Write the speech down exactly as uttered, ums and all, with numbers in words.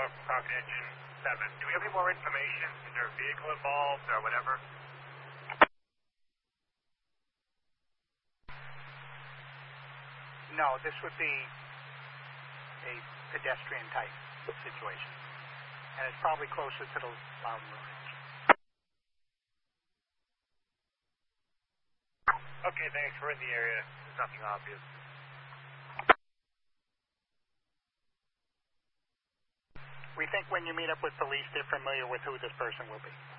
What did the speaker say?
Falcon Engine seven. Do we have any more information? Is there a vehicle involved or whatever? No, this would be a pedestrian type situation. And it's probably closer to the Loudon Ridge. Okay, thanks. We're in the area. There's nothing obvious. We think when you meet up with police, they're familiar with who this person will be.